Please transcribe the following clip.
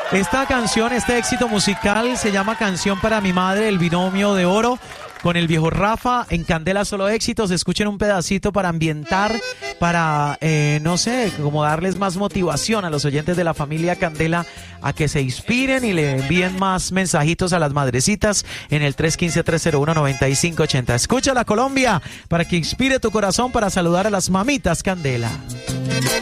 Esta canción, este éxito musical se llama Canción para mi madre, el binomio de oro con el viejo Rafa en Candela Solo Éxitos. Escuchen un pedacito para ambientar, para, no sé, como darles más motivación a los oyentes de la familia Candela a que se inspiren y le envíen más mensajitos a las madrecitas en el 315-301-9580. Escúchala, Colombia, para que inspire tu corazón para saludar a las mamitas Candela.